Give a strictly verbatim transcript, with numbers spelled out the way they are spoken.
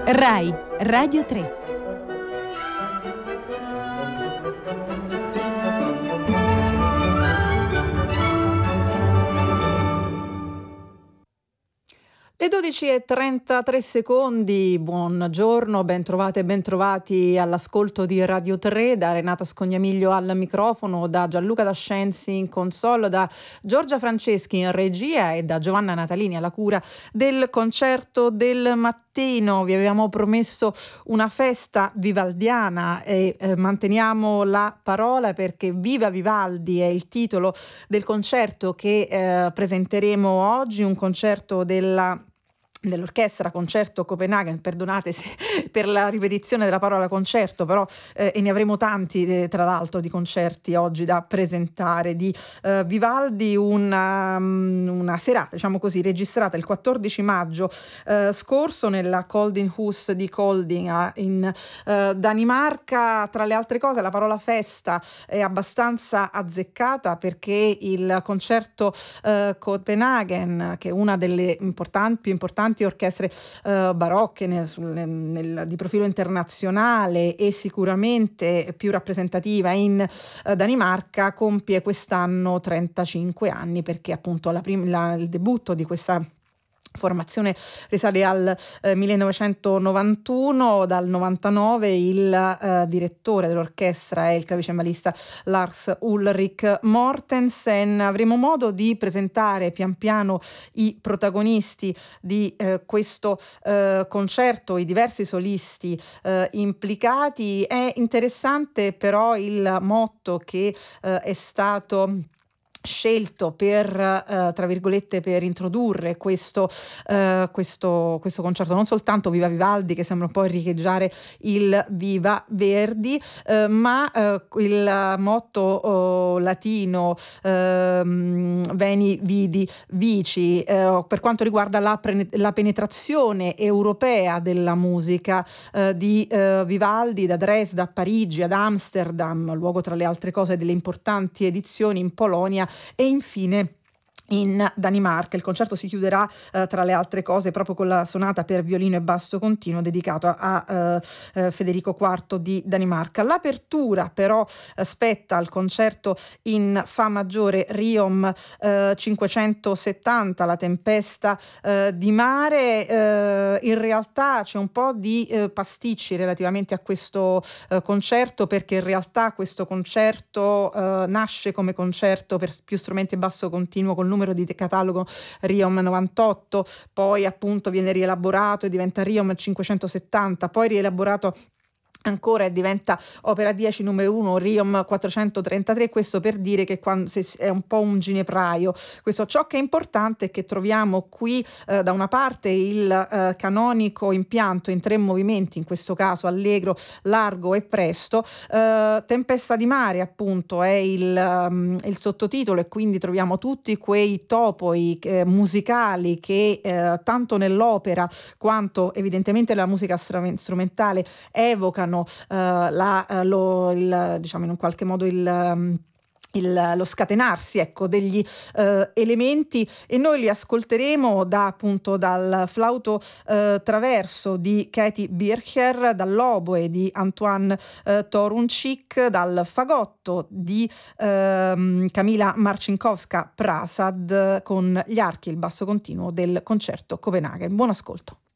Rai Radio tre. Le dodici e trentatré secondi, buongiorno, ben trovate e ben trovati all'ascolto di Radio tre, da Renata Scognamiglio al microfono, da Gianluca Dascenzi in console, da Giorgia Franceschi in regia e da Giovanna Natalini alla cura del concerto del mattino. Vi avevamo promesso una festa vivaldiana e eh, manteniamo la parola, perché Viva Vivaldi è il titolo del concerto che eh, presenteremo oggi, un concerto della dell'orchestra Concerto Copenaghen. Perdonate se, per la ripetizione della parola concerto, però eh, e ne avremo tanti eh, tra l'altro di concerti oggi da presentare di eh, Vivaldi, una, una serata, diciamo così, registrata il quattordici maggio eh, scorso nella Koldinghus di Kolding in eh, Danimarca. Tra le altre cose, la parola festa è abbastanza azzeccata, perché il Concerto eh, Copenaghen, che è una delle importanti, più importanti orchestre eh, barocche nel, sul, nel, di profilo internazionale e sicuramente più rappresentativa in eh, Danimarca, compie quest'anno trentacinque anni, perché appunto la prim- la, il debutto di questa formazione risale al eh, millenovecentonovantuno. Dal novantanove il eh, direttore dell'orchestra è il clavicembalista Lars Ulrik Mortensen. Avremo modo di presentare pian piano i protagonisti di eh, questo eh, concerto, i diversi solisti eh, implicati. È interessante però il motto che eh, è stato scelto per eh, tra virgolette per introdurre questo, eh, questo questo concerto, non soltanto Viva Vivaldi, che sembra un po' riecheggiare il Viva Verdi, eh, ma eh, il motto oh, latino eh, Veni Vidi Vici, eh, per quanto riguarda la, pre- la penetrazione europea della musica eh, di eh, Vivaldi, da Dresda a Parigi ad Amsterdam, luogo tra le altre cose delle importanti edizioni in Polonia, e infine in Danimarca. Il concerto si chiuderà eh, tra le altre cose proprio con la sonata per violino e basso continuo dedicato a, a eh, Federico quarto di Danimarca. L'apertura però spetta al concerto in fa maggiore Riom eh, cinquecentosettanta, La tempesta eh, di mare. Eh, in realtà c'è un po' di eh, pasticci relativamente a questo eh, concerto, perché in realtà questo concerto eh, nasce come concerto per più strumenti e basso continuo col numero di catalogo Riom novantotto, poi appunto viene rielaborato e diventa Riom cinquecentosettanta, poi rielaborato ancora e diventa opera dieci numero uno Riom quattrocentotrentatré. Questo per dire che quando è un po' un ginepraio questo. Ciò che è importante è che troviamo qui eh, da una parte il eh, canonico impianto in tre movimenti, in questo caso allegro, largo e presto. eh, Tempesta di mare appunto è il, um, il sottotitolo, e quindi troviamo tutti quei topoi eh, musicali che eh, tanto nell'opera quanto evidentemente nella musica strumentale evocano Uh, la, uh, lo, il, diciamo in un qualche modo il, um, il, lo scatenarsi ecco degli uh, elementi, e noi li ascolteremo da appunto dal flauto uh, traverso di Katie Bircher, dall'oboe di Antoine uh, Torunchik, dal fagotto di uh, Kamila Marcinkowska Prasad, con gli archi e il basso continuo del Concerto Copenaghen. Buon ascolto.